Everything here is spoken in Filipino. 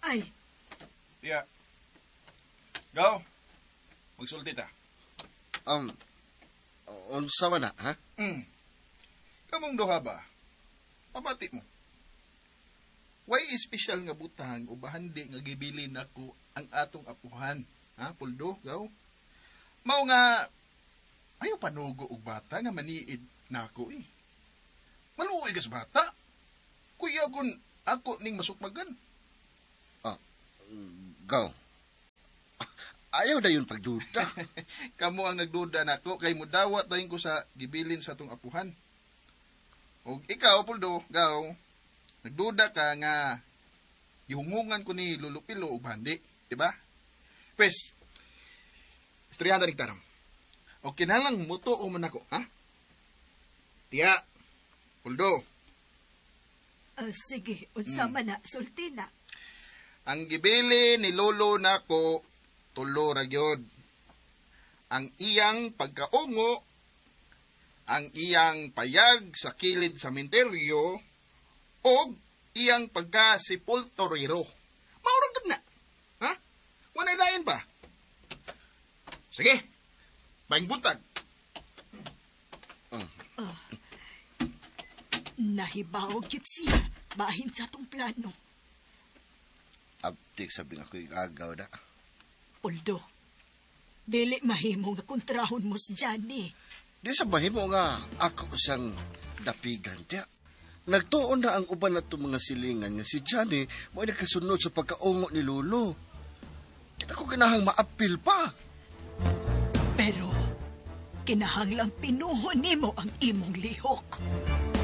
Day. Tiya. Go. Magsulti ta. Unsa man na, ha? Kamong duha ba? Pamati mo. Why espesyal nga butang o bahandi nga gibilin ako ang atong apuhan? Ha, Puldo? Gaw? Mao nga, ayaw panugo og bata nga maniid na ako eh. Maluoy ka sa bata. Kuya kung ako ning masukmagan. Gaw. Ayaw na yun pagduda. Kamu ang nagduda nako kay mudawat dayon ko sa gibilin sa atong apuhan. Og ikaw, Puldo, gaw, nagduda ka nga gihungungan ko ni Lulupilo o bandi, di ba? Pwes, istoryahan rin taram. O kinalang muto o man ako, ha? Tiya, Puldo. Sige, unsa man na, sulti na. Ang gibili ni Lolo nako tulo ra gyud. Ang iyang pagkaungo, ang iyang payag sa kilid sa sementeryo, o iyang pagka-sepulturero. Maurang gud na. Ha? Wanay lain ba? Sige. Baing buntag. Nahibaw gyud siya. Bahin sa atong plano. Abtik sabi nga ko'y agaw na. Puldo, dili mahimo nga kontrahon mo si Johnny. Di sa mahimo nga ako siyang dapigan tiya. Nagtuon na ang uban na mga silingan nga si Johnny mo ay nakasunod sa pagkaungo ni Lolo. Kita ko kinahang maapil pa. Pero, kinahanglang pinuho nimo ang imong lihok.